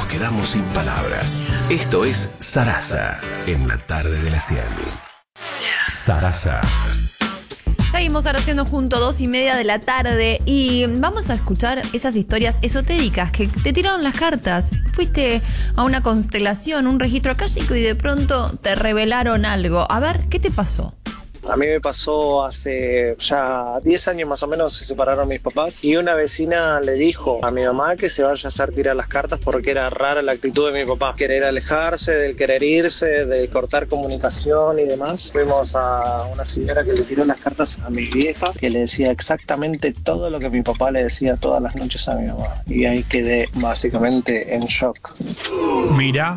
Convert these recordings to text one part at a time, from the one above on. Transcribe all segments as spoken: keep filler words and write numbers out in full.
nos quedamos sin palabras. Esto es Sarasa, en la tarde de la cien. Sarasa. Seguimos ahora haciendo junto dos y media de la tarde y vamos a escuchar esas historias esotéricas que te tiraron las cartas. Fuiste a una constelación, un registro akáshico y de pronto te revelaron algo. A ver, ¿qué te pasó? A mí me pasó hace ya diez años más o menos, se separaron mis papás y una vecina le dijo a mi mamá que se vaya a hacer tirar las cartas porque era rara la actitud de mi papá. Querer alejarse, del querer irse, de cortar comunicación y demás. Fuimos a una señora que le tiró las cartas a mi vieja, que le decía exactamente todo lo que mi papá le decía todas las noches a mi mamá. Y ahí quedé básicamente en shock. Mira.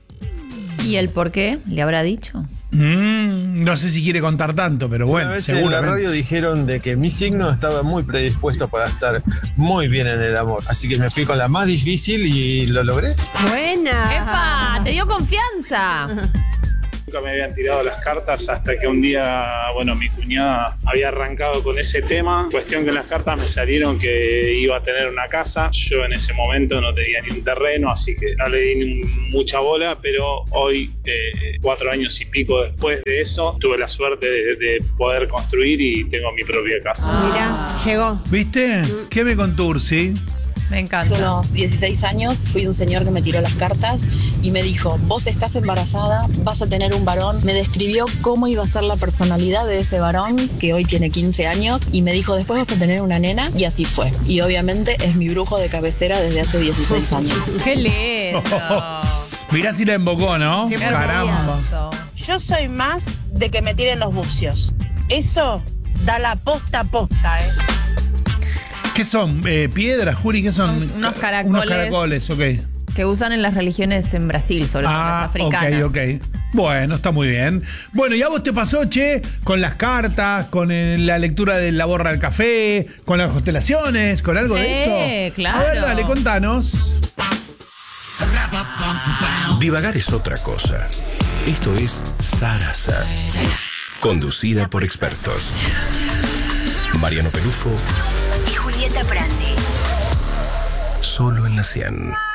¿Y el por qué? ¿Le habrá dicho? Mm, no sé si quiere contar tanto, pero bueno, Una vez seguramente. en la radio dijeron de que mi signo estaba muy predispuesto para estar muy bien en el amor. Así que me fui con la más difícil y lo logré. ¡Buena! ¡Epa! ¡Te dio confianza! Nunca me habían tirado las cartas hasta que un día, bueno, mi cuñada había arrancado con ese tema. Cuestión que en las cartas me salieron que iba a tener una casa. Yo en ese momento no tenía ni un terreno, así que no le di ni mucha bola, pero hoy, eh, cuatro años y pico después de eso, tuve la suerte de, de poder construir y tengo mi propia casa. Mira, llegó. ¿Viste? ¿Qué me contó Ursi? Me encanta. Hace unos dieciséis años fui un señor que me tiró las cartas y me dijo, vos estás embarazada, vas a tener un varón. Me describió cómo iba a ser la personalidad de ese varón, que hoy tiene quince años, y me dijo, después vas a tener una nena, y así fue. Y obviamente es mi brujo de cabecera desde hace dieciséis años. ¡Qué lindo! Mirá si la embocó, ¿no? ¡Qué Caramba. hermoso! Yo soy más de que me tiren los bucios. Eso da la posta a posta, ¿eh? ¿Qué son? Eh, ¿Piedras, Juri? ¿Qué son? Son unos caracoles. Unos caracoles, ok. Que usan en las religiones en Brasil, sobre todo Ah, las africanas. ok, ok. Bueno, está muy bien. Bueno, ¿y a vos te pasó, che? Con las cartas, con el- la lectura de la borra del café, con las constelaciones, con algo de Eh, eso. claro. A ver, dale, contanos. Divagar es otra cosa. Esto es Sarasa, conducida por expertos. Mariano Pelufo y Julieta Prandi. Solo en la cien.